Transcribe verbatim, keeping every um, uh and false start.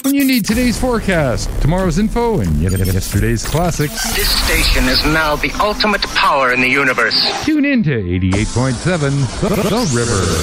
When you need today's forecast, tomorrow's info, and yesterday's classics, This station is now the ultimate power in the universe. tune in to eighty-eight point seven The, the River.